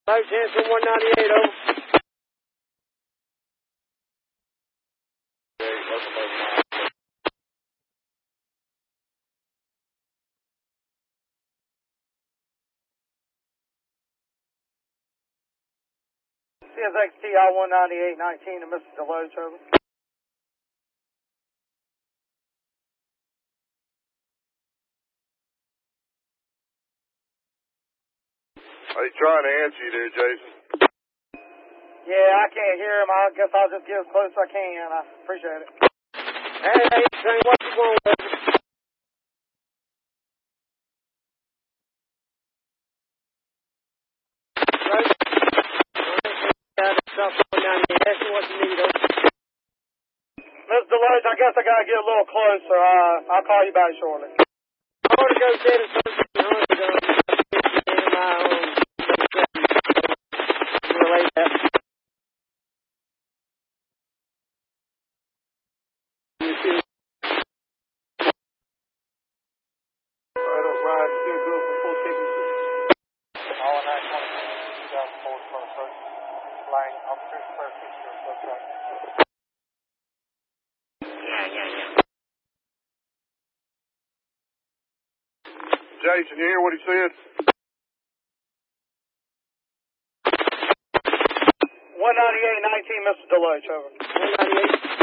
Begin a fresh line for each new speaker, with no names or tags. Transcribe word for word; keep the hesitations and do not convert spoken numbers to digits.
Light Hanson one ninety-eight, over.
C S X T I one ninety-eight nineteen to Mister Deloach, over.
He's trying to answer you there, Jason.
Yeah, I can't hear him. I guess I'll just get as close as I can. I appreciate it.
Hey, hey, Shane, what you going with? Right? That's what you need, over.
Mister Deloach, I guess I gotta get a little closer. Uh, I'll call you back shortly.
I want to go dead as soon as you know, but, um, in my own relate that.
Right up, ride, still good for full tickets.
All nine twenty, two thousand four, front approach. Flying officers, first picture of slow truck.
Yeah, yeah, yeah.
Jason, you hear what he said?
one ninety-eight nineteen, Mister Deloach, over.
one ninety-eight.